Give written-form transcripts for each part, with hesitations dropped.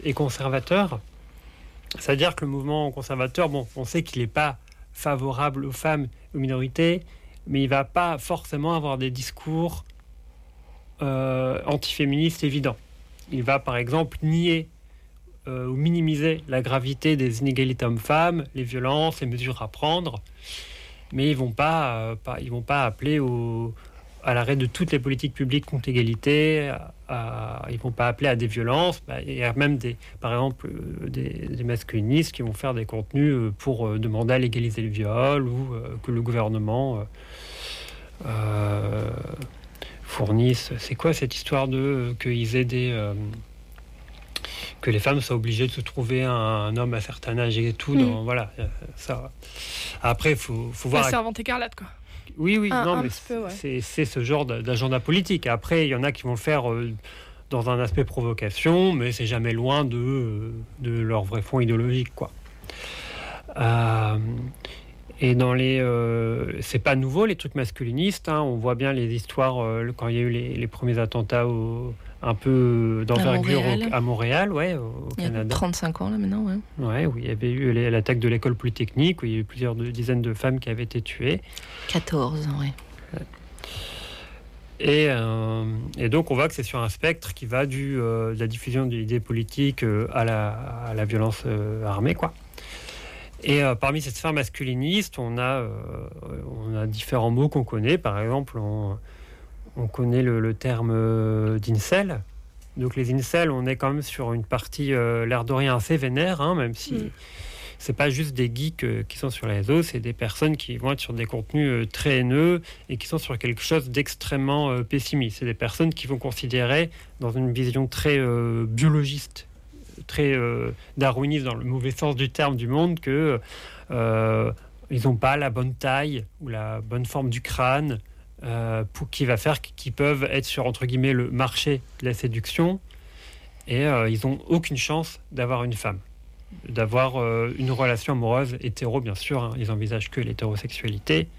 est conservateur. C'est-à-dire que le mouvement conservateur, on sait qu'il n'est pas favorable aux femmes, aux minorités, mais il ne va pas forcément avoir des discours antiféministes évidents. Il va par exemple nier ou minimiser la gravité des inégalités hommes-femmes, les violences, les mesures à prendre, mais ils vont pas appeler à l'arrêt de toutes les politiques publiques contre l'égalité. Ils vont pas appeler à des violences. Il y a même par exemple des masculinistes qui vont faire des contenus pour demander à légaliser le viol ou que le gouvernement fournisse. C'est quoi cette histoire qu'ils aient que les femmes soient obligées de se trouver un homme à certain âge et tout. Voilà, ça. Après, faut voir. C'est inventé Écarlate, quoi. Oui, non, mais peu, ouais. c'est ce genre d'agenda politique. Après, il y en a qui vont le faire dans un aspect provocation, mais c'est jamais loin de leur vrai fond idéologique, quoi. Et c'est pas nouveau les trucs masculinistes. On voit bien les histoires quand il y a eu les premiers attentats un peu d'envergure à Montréal, au Canada. Il y a 35 ans là maintenant, ouais. Oui, il y avait eu l'attaque de l'école polytechnique où il y a eu plusieurs dizaines de femmes qui avaient été tuées. 14, ouais. Et donc on voit que c'est sur un spectre qui va de la diffusion de l'idée politique à la violence armée, quoi. Et parmi ces sphères masculinistes, on a différents mots qu'on connaît. Par exemple, on connaît le terme d'incel. Donc les incels, on est quand même sur une partie, l'air de rien, assez vénère, même si c'est pas juste des geeks qui sont sur les réseaux, c'est des personnes qui vont être sur des contenus très haineux et qui sont sur quelque chose d'extrêmement pessimiste. C'est des personnes qui vont considérer, dans une vision très biologiste, très darwiniste dans le mauvais sens du terme du monde, que ils n'ont pas la bonne taille ou la bonne forme du crâne qui va faire qu'ils peuvent être sur, entre guillemets, le marché de la séduction, et ils n'ont aucune chance d'avoir une femme, d'avoir une relation amoureuse hétéro, bien sûr, ils n'envisagent que l'hétérosexualité.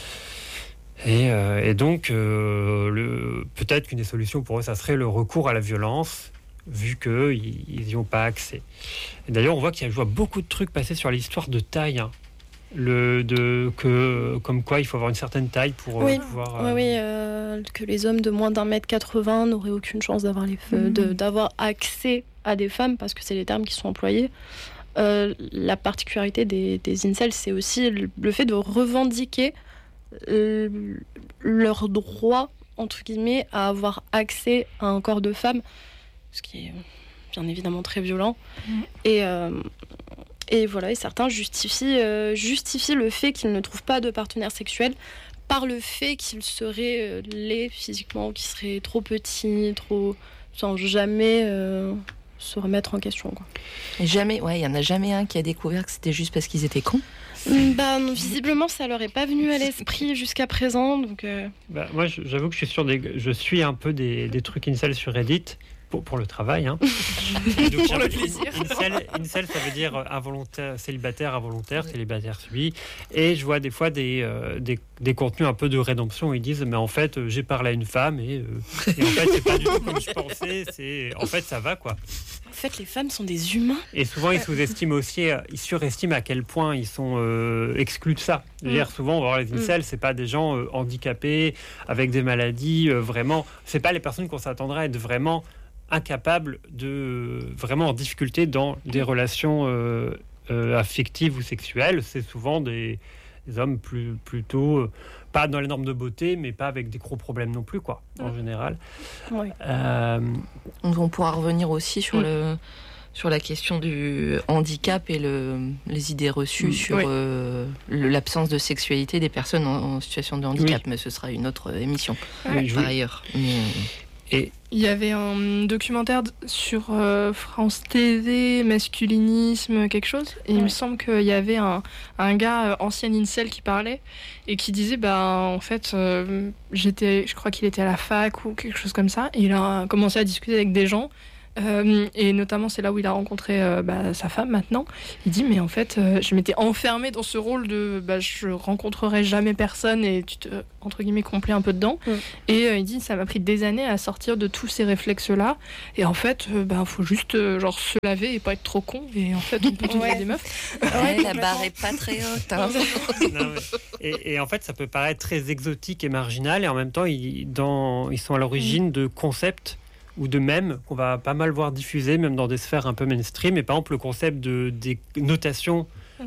Et donc peut-être qu'une des solutions pour eux, ça serait le recours à la violence, vu qu'ils n'y ont pas accès. Et d'ailleurs, on voit qu'il y a beaucoup de trucs passés sur l'histoire de taille, comme quoi il faut avoir une certaine taille pour pouvoir... que les hommes de moins d'1m80 n'auraient aucune chance d'avoir accès à des femmes, parce que c'est les termes qui sont employés. La particularité des incels, c'est aussi le fait de revendiquer leur droit, entre guillemets, à avoir accès à un corps de femme, ce qui est bien évidemment très violent. Et voilà, et certains justifient le fait qu'ils ne trouvent pas de partenaire sexuel par le fait qu'ils seraient laids physiquement, qu'ils seraient trop petits, sans jamais se remettre en question, quoi. Et jamais, il y en a jamais un qui a découvert que c'était juste parce qu'ils étaient cons. Non, visiblement, ça leur est pas venu à l'esprit jusqu'à présent, donc. Moi, j'avoue que je suis un peu des trucs incel sur Reddit. Pour le travail, donc, pour le plaisir. Incel, ça veut dire involontaire, célibataire subi. Et je vois des fois des contenus un peu de rédemption où ils disent, mais en fait, j'ai parlé à une femme et en fait, c'est pas du tout comme je pensais. En fait, ça va, quoi. En fait, les femmes sont des humains. Et souvent, ils sous-estiment aussi, ils surestiment à quel point ils sont exclus de ça. C'est-à-dire, souvent, on va voir les incels, c'est pas des gens handicapés, avec des maladies, vraiment. C'est pas les personnes qu'on s'attendrait à être vraiment incapables vraiment en difficulté dans des relations affectives ou sexuelles. C'est souvent des hommes plutôt pas dans les normes de beauté, mais pas avec des gros problèmes non plus, quoi, en général. Oui. On pourra revenir aussi sur la question du handicap et les idées reçues sur l'absence de sexualité des personnes en situation de handicap, mais ce sera une autre émission par ailleurs. Et il y avait un documentaire sur France TV, masculinisme, quelque chose. Et il me semble qu'il y avait un gars ancien incel qui parlait et qui disait, en fait, je crois qu'il était à la fac ou quelque chose comme ça. Et il a commencé à discuter avec des gens Et notamment, c'est là où il a rencontré sa femme maintenant. Il dit, mais en fait, je m'étais enfermée dans ce rôle de je rencontrerai jamais personne et tu te, entre guillemets, complais un peu dedans. Et il dit, ça m'a pris des années à sortir de tous ces réflexes-là. Et en fait, faut juste se laver et pas être trop con. Et en fait, on peut trouver des meufs. La barre est pas très haute. Hein. Non, et en fait, ça peut paraître très exotique et marginal. Et en même temps, ils sont à l'origine de concepts ou de mèmes qu'on va pas mal voir diffusés, même dans des sphères un peu mainstream. Et par exemple, le concept des notations,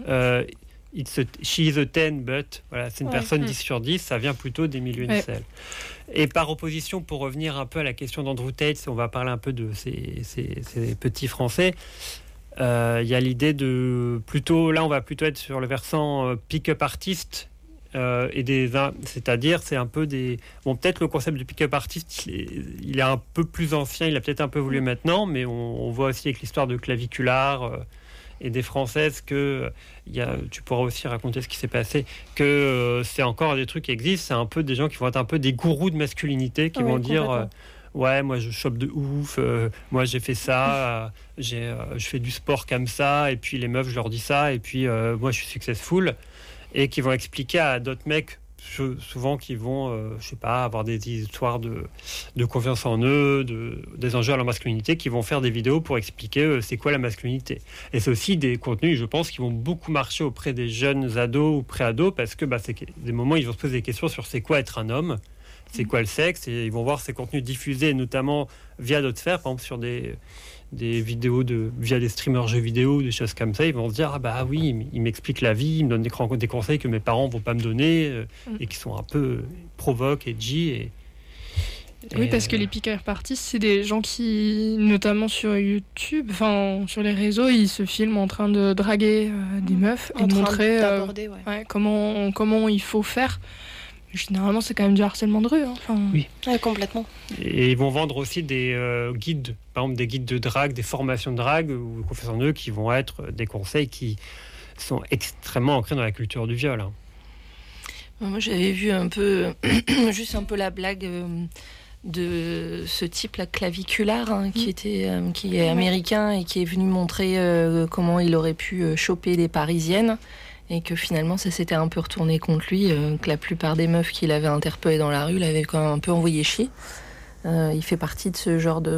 she is a 10, but, voilà, c'est une personne 10 sur 10, ça vient plutôt des milieux incels. Et par opposition, pour revenir un peu à la question d'Andrew Tate, on va parler un peu de ces petits Français, il y a l'idée de plutôt, là on va plutôt être sur le versant pick-up artiste, c'est-à-dire c'est un peu peut-être le concept du pick-up artiste il est un peu plus ancien, il a peut-être un peu évolué maintenant, mais on voit aussi avec l'histoire de Claviculaire et des Françaises que tu pourras aussi raconter ce qui s'est passé, que c'est encore des trucs qui existent, c'est un peu des gens qui vont être un peu des gourous de masculinité qui vont dire ouais, moi je chope de ouf, moi j'ai fait ça, je fais du sport comme ça, et puis les meufs je leur dis ça, et puis moi je suis successful, et qui vont expliquer à d'autres mecs souvent qui vont avoir des histoires de confiance en eux, des enjeux à leur masculinité, qui vont faire des vidéos pour expliquer c'est quoi la masculinité. Et c'est aussi des contenus, je pense, qui vont beaucoup marcher auprès des jeunes ados ou pré-ados, parce que c'est des moments où ils vont se poser des questions sur c'est quoi être un homme, c'est quoi le sexe, et ils vont voir ces contenus diffusés notamment via d'autres sphères, par exemple sur des vidéos via des streamers jeux vidéo, des choses comme ça. Ils vont se dire oui, il m'explique la vie, il me donne des conseils que mes parents vont pas me donner, et qui sont un peu provoques, edgy. Oui, parce que les pick-up artistes, c'est des gens qui, notamment sur YouTube, sur les réseaux, ils se filment en train de draguer des meufs et de montrer comment il faut faire. Généralement, c'est quand même du harcèlement de rue. Oui, complètement. Et ils vont vendre aussi des guides, par exemple des guides de drague, des formations de drague ou confiance en eux, qui vont être des conseils qui sont extrêmement ancrés dans la culture du viol. Moi, j'avais vu un peu, juste un peu la blague de ce type, la Claviculaire, qui est américain et qui est venu montrer comment il aurait pu choper les Parisiennes. Et que finalement, ça s'était un peu retourné contre lui, que la plupart des meufs qu'il avait interpellées dans la rue l'avaient quand même un peu envoyé chier. Il fait partie de ce genre de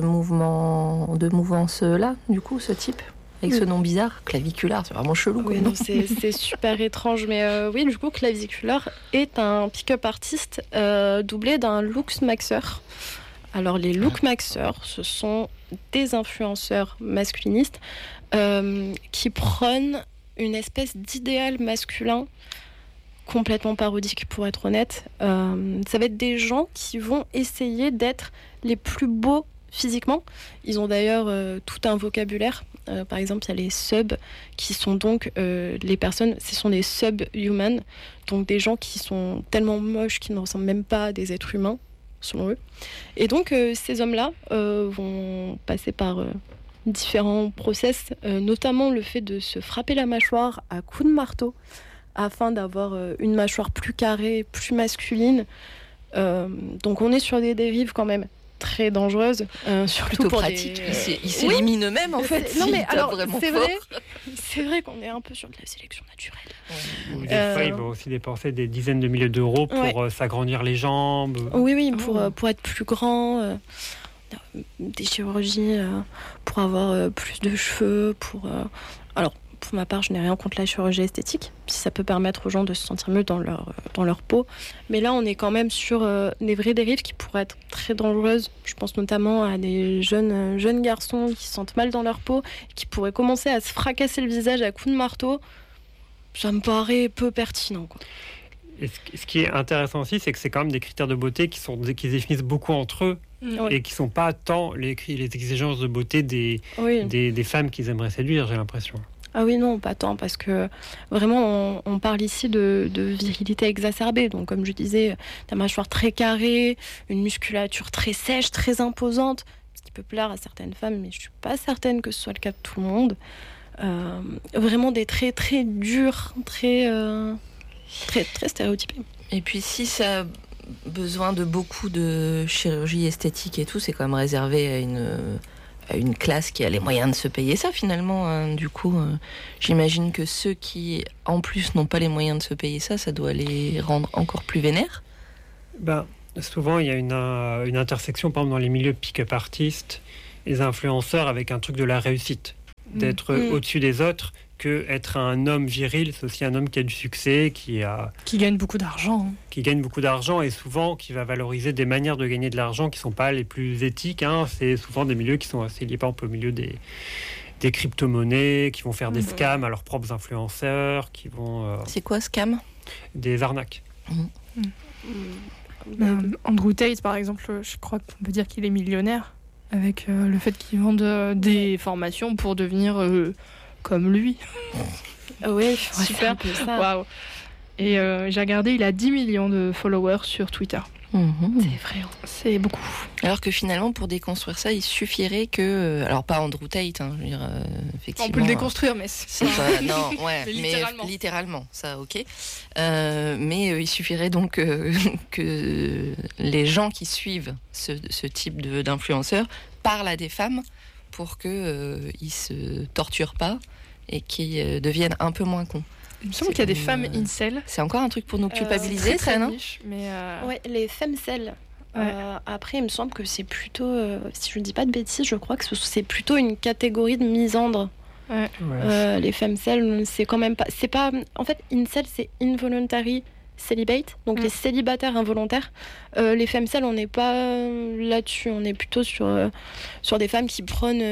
mouvance-là, du coup, ce type, avec ce nom bizarre, Claviculaire, c'est vraiment chelou. Oui, non, c'est super étrange, mais oui, du coup, Claviculaire est un pick-up artiste doublé d'un look-maxeur. Alors, les look-maxeurs, ce sont des influenceurs masculinistes qui prônent une espèce d'idéal masculin complètement parodique, pour être honnête. Ça va être des gens qui vont essayer d'être les plus beaux physiquement. Ils ont d'ailleurs tout un vocabulaire. Par exemple, il y a les subs, qui sont donc les personnes, ce sont des subhumans, donc des gens qui sont tellement moches qu'ils ne ressemblent même pas à des êtres humains, selon eux. Et donc, ces hommes-là vont passer par différents process, notamment le fait de se frapper la mâchoire à coups de marteau afin d'avoir une mâchoire plus carrée, plus masculine. Donc on est sur des dérives quand même très dangereuses, surtout plutôt pour pratique. Ils s'éliminent eux-mêmes en fait. Non mais alors c'est vrai qu'on est un peu sur de la sélection naturelle. Ou des fois ils vont aussi dépenser des dizaines de milliers d'euros pour s'agrandir les jambes. Oui, pour être plus grand. Des chirurgies pour avoir plus de cheveux, alors pour ma part je n'ai rien contre la chirurgie esthétique si ça peut permettre aux gens de se sentir mieux dans leur peau, mais là on est quand même sur des vraies dérives qui pourraient être très dangereuses. Je pense notamment à des jeunes garçons qui se sentent mal dans leur peau, qui pourraient commencer à se fracasser le visage à coups de marteau. Ça me paraît peu pertinent, quoi. Et ce qui est intéressant aussi, c'est que c'est quand même des critères de beauté qui définissent beaucoup entre eux, et qui ne sont pas tant les exigences de beauté des femmes qu'ils aimeraient séduire, j'ai l'impression. Ah oui, non, pas tant, parce que vraiment, on parle ici de virilité exacerbée. Donc, comme je disais, ta mâchoire très carrée, une musculature très sèche, très imposante, ce qui peut plaire à certaines femmes, mais je ne suis pas certaine que ce soit le cas de tout le monde. Vraiment des traits très durs, très stéréotypés. Et puis, si ça a besoin de beaucoup de chirurgie esthétique et tout, c'est quand même réservé à une une classe qui a les moyens de se payer ça finalement. Du coup, j'imagine que ceux qui, en plus, n'ont pas les moyens de se payer ça, ça doit les rendre encore plus vénères. Souvent, il y a une intersection, par exemple, dans les milieux pick-up artistes, les influenceurs avec un truc de la réussite, d'être au-dessus des autres, que être un homme viril, c'est aussi un homme qui a du succès, qui gagne beaucoup d'argent. Qui gagne beaucoup d'argent et souvent qui va valoriser des manières de gagner de l'argent qui ne sont pas les plus éthiques. C'est souvent des milieux qui sont assez liés, par exemple, au milieu des crypto-monnaies, qui vont faire des scams à leurs propres influenceurs, qui vont... C'est quoi, scam ? Des arnaques. Andrew Tate, par exemple, je crois qu'on peut dire qu'il est millionnaire avec le fait qu'il vende des formations pour devenir comme lui. Oui, super. Waouh. Et j'ai regardé, il a 10 millions de followers sur Twitter. C'est vrai. C'est beaucoup. Alors que finalement, pour déconstruire ça, il suffirait que... alors, pas Andrew Tate, je veux dire, effectivement... On peut le déconstruire, mais c'est pas... Non, ouais, mais littéralement, ça, ok. Mais il suffirait donc que les gens qui suivent ce type d'influenceurs parlent à des femmes pour qu'ils ne se torturent pas et qu'ils deviennent un peu moins cons. Il me semble qu'il y a des femmes incel. C'est encore un truc pour nous culpabiliser, ça, non ? Ouais, les femcelles. Après, il me semble que c'est plutôt, si je ne dis pas de bêtises, je crois que c'est plutôt une catégorie de misandres. Les femcelles, c'est quand même pas... C'est pas... En fait, incel, c'est involuntary celibate, donc les célibataires involontaires. Les femcelles, on n'est pas là-dessus, on est plutôt sur des femmes qui prônent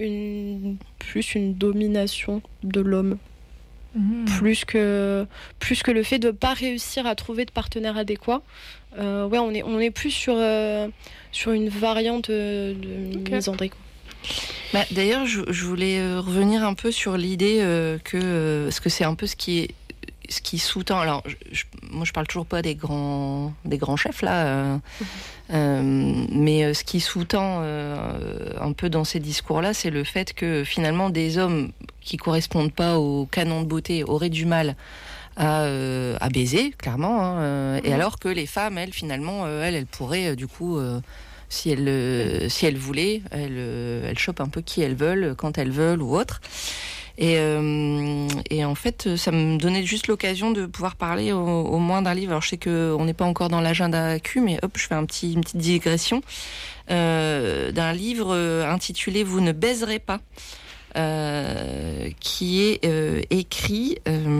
plus une domination de l'homme. Plus que le fait de ne pas réussir à trouver de partenaire adéquat. On est plus sur une variante de misandrie. D'ailleurs, je voulais revenir un peu sur l'idée parce que c'est un peu ce qui sous-tend. Alors, moi, je parle toujours pas des grands chefs là, mais ce qui sous-tend un peu dans ces discours-là, c'est le fait que finalement des hommes qui correspondent pas au canon de beauté auraient du mal à baiser, clairement, et alors que les femmes, elles, finalement, elles pourraient du coup, si elles voulaient, elles chopent un peu qui elles veulent, quand elles veulent ou autre. Et en fait, ça me donnait juste l'occasion de pouvoir parler au moins d'un livre. Alors, je sais qu'on n'est pas encore dans l'agenda Q, mais hop, je fais une petite digression. D'un livre intitulé « Vous ne baiserez pas », qui est écrit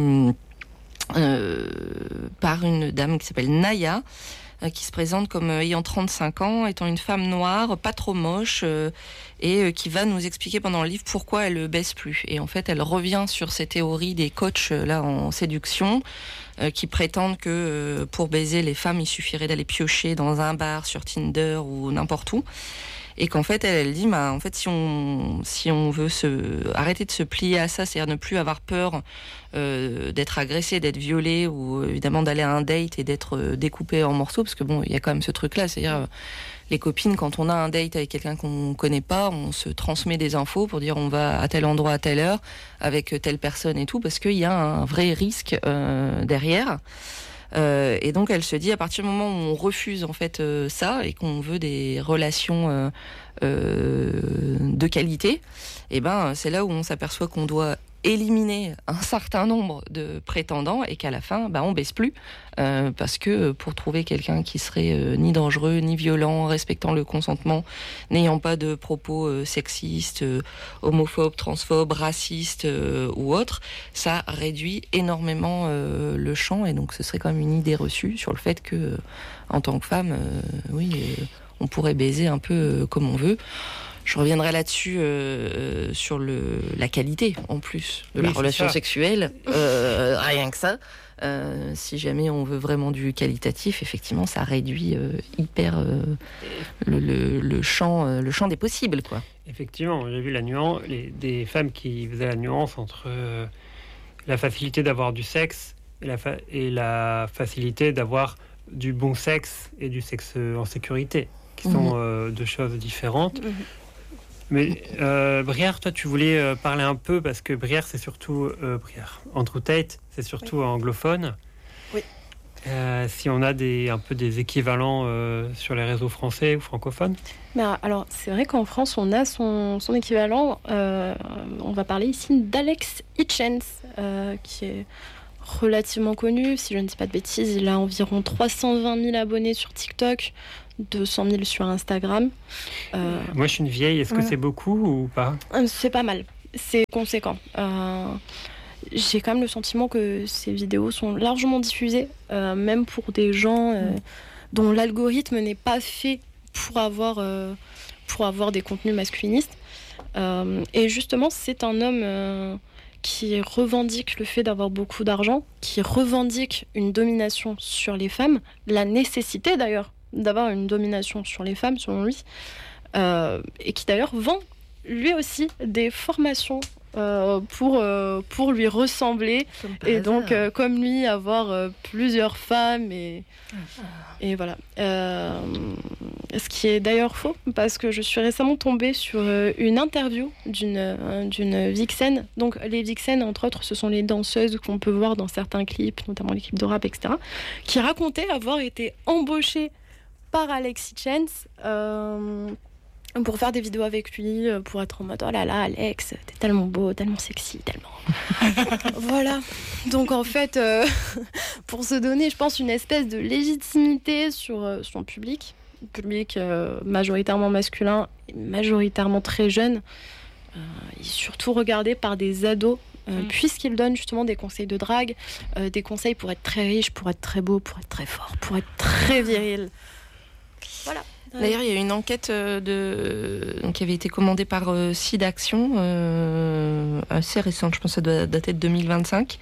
par une dame qui s'appelle Naya, qui se présente comme ayant 35 ans, étant une femme noire, pas trop moche, et qui va nous expliquer pendant le livre pourquoi elle ne baisse plus. Et en fait, elle revient sur ces théories des coachs là en séduction, qui prétendent que pour baiser les femmes, il suffirait d'aller piocher dans un bar, sur Tinder ou n'importe où. Et qu'en fait, elle dit, en fait, si on veut arrêter de se plier à ça, c'est-à-dire ne plus avoir peur d'être agressé, d'être violé, ou évidemment d'aller à un date et d'être découpé en morceaux, parce que bon, il y a quand même ce truc-là, c'est-à-dire les copines, quand on a un date avec quelqu'un qu'on connaît pas, on se transmet des infos pour dire on va à tel endroit à telle heure avec telle personne et tout, parce qu'il y a un vrai risque derrière. Et donc elle se dit, à partir du moment où on refuse en fait ça et qu'on veut des relations de qualité, et c'est là où on s'aperçoit qu'on doit éliminer un certain nombre de prétendants et qu'à la fin, on baisse plus parce que pour trouver quelqu'un qui serait ni dangereux, ni violent, respectant le consentement, n'ayant pas de propos sexistes, homophobes, transphobes, racistes ou autres, ça réduit énormément le champ, et donc ce serait quand même une idée reçue sur le fait que en tant que femme, on pourrait baiser un peu comme on veut. Je reviendrai là-dessus sur la qualité, en plus, de la relation sexuelle. Rien que ça. Si jamais on veut vraiment du qualitatif, effectivement, ça réduit hyper le champ des possibles, quoi. Effectivement, j'ai vu la nuance, des femmes qui faisaient la nuance entre la facilité d'avoir du sexe et la facilité d'avoir du bon sexe et du sexe en sécurité, qui sont deux choses différentes. Mais Brière, toi, tu voulais parler un peu, parce que Brière, c'est surtout... Andrew Tate, c'est surtout anglophone. Oui. Si on a un peu des équivalents sur les réseaux français ou francophones. Alors, c'est vrai qu'en France, on a son équivalent. On va parler ici d'Alex Hitchens, qui est relativement connu. Si je ne dis pas de bêtises, il a environ 320 000 abonnés sur TikTok, 200 000 sur Instagram. Moi, je suis une vieille. Est-ce que c'est beaucoup ou pas ? C'est pas mal. C'est conséquent. J'ai quand même le sentiment que ces vidéos sont largement diffusées, même pour des gens dont l'algorithme n'est pas fait pour avoir des contenus masculinistes. Et justement, c'est un homme qui revendique le fait d'avoir beaucoup d'argent, qui revendique une domination sur les femmes, la nécessité d'ailleurs d'avoir une domination sur les femmes, selon lui, et qui d'ailleurs vend lui aussi des formations pour lui ressembler et donc comme lui avoir plusieurs femmes et voilà, ce qui est d'ailleurs faux parce que je suis récemment tombée sur une interview d'une vixen. Donc les vixen, entre autres, ce sont les danseuses qu'on peut voir dans certains clips, notamment les clips de rap, etc., qui racontaient avoir été embauchées par Alex Hitchens pour faire des vidéos avec lui, pour être en mode « Oh là là, Alex, t'es tellement beau, tellement sexy, tellement... » Voilà. Donc en fait, pour se donner, je pense, une espèce de légitimité sur son public majoritairement masculin, majoritairement très jeune, et surtout regardé par des ados, puisqu'il donne justement des conseils de drague, des conseils pour être très riche, pour être très beau, pour être très fort, pour être très viril. Voilà. D'ailleurs, il y a une enquête qui avait été commandée par SIDAction, assez récente, je pense que ça doit dater de 2025,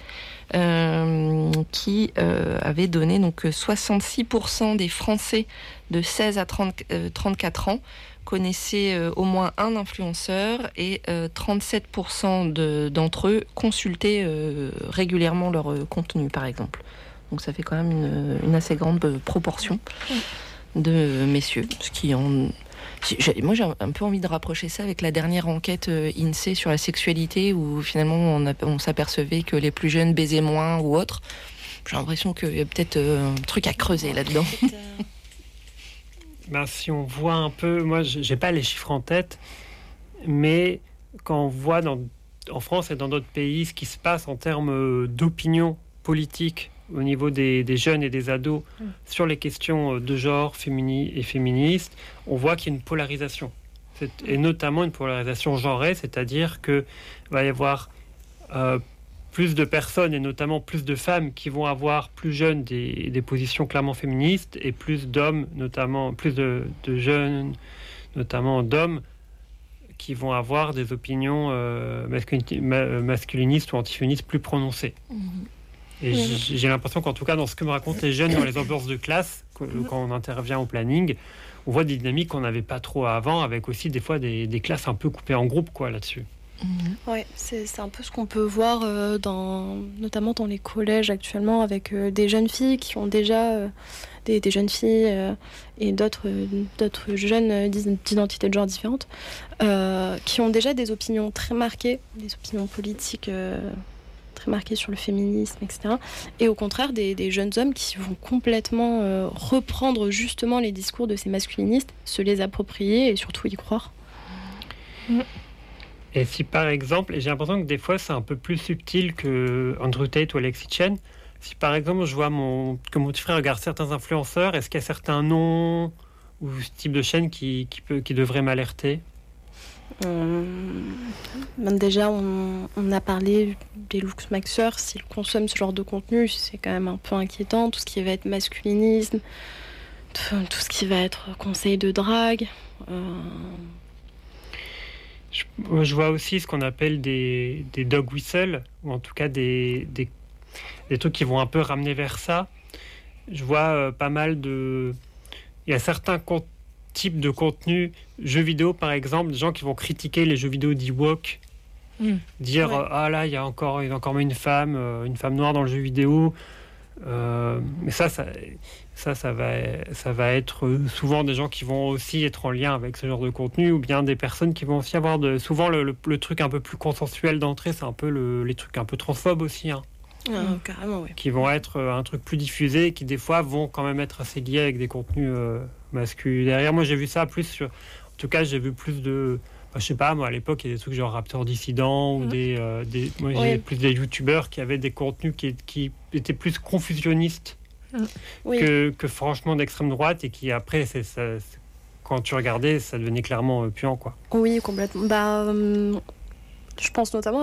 qui avait donné donc 66% des Français de 16 à 34 ans connaissaient au moins un influenceur et 37% d'entre eux consultaient régulièrement leur contenu, par exemple. Donc ça fait quand même une assez grande proportion de messieurs, moi j'ai un peu envie de rapprocher ça avec la dernière enquête INSEE sur la sexualité où finalement on s'apercevait que les plus jeunes baisaient moins ou autre. J'ai l'impression qu'il y a peut-être un truc à creuser là-dedans. Si on voit un peu, moi j'ai pas les chiffres en tête, mais quand on voit en France et dans d'autres pays ce qui se passe en termes d'opinion politique au niveau des jeunes et des ados sur les questions de genre et féministes, on voit qu'il y a une polarisation. Et notamment une polarisation genrée, c'est-à-dire qu'il va y avoir plus de personnes et notamment plus de femmes qui vont avoir plus jeunes des positions clairement féministes et plus d'hommes, notamment plus de jeunes, notamment d'hommes, qui vont avoir des opinions masculinistes ou antiféministes plus prononcées. Et j'ai l'impression qu'en tout cas, dans ce que me racontent les jeunes dans les ambiances de classe, quand on intervient au planning, on voit des dynamiques qu'on n'avait pas trop avant, avec aussi des fois des classes un peu coupées en groupes là-dessus. Oui, c'est un peu ce qu'on peut voir notamment dans les collèges actuellement, avec des jeunes filles qui ont déjà des jeunes filles et d'autres jeunes d'identité de genre différentes, qui ont déjà des opinions très marquées, des opinions politiques très marquées sur le féminisme, etc. Et au contraire, des jeunes hommes qui vont complètement reprendre justement les discours de ces masculinistes, se les approprier et surtout y croire. Et si par exemple, et j'ai l'impression que des fois c'est un peu plus subtil que Andrew Tate ou Alex Hitchens, si par exemple je vois que mon petit frère regarde certains influenceurs, est-ce qu'il y a certains noms ou ce type de chaîne qui devrait m'alerter ? Déjà, on a parlé des looks maxeurs. S'ils consomment ce genre de contenu, c'est quand même un peu inquiétant. Tout ce qui va être masculinisme, tout ce qui va être conseil de drague. Je vois aussi ce qu'on appelle des dog whistles, ou en tout cas des trucs qui vont un peu ramener vers ça. Je vois pas mal de... Il y a certains types de contenus, jeux vidéo par exemple, des gens qui vont critiquer les jeux vidéo d'Ewok, dire ah là il y a encore une femme noire dans le jeu vidéo, mais ça va être souvent des gens qui vont aussi être en lien avec ce genre de contenu, ou bien des personnes qui vont aussi avoir souvent le truc un peu plus consensuel d'entrée, c'est un peu les trucs un peu transphobes aussi, hein. Carrément, oui. Qui vont être un truc plus diffusé, qui des fois vont quand même être assez liés avec des contenus masculins derrière. Moi, j'ai vu ça plus sur... En tout cas, j'ai vu plus de... je sais pas, moi, à l'époque, il y a des trucs genre Raptor Dissident ou moi, j'ai plus des youtubeurs qui avaient des contenus qui étaient plus confusionnistes que franchement d'extrême droite et qui, après, quand tu regardais, ça devenait clairement puant, quoi. Oui, complètement. Je pense notamment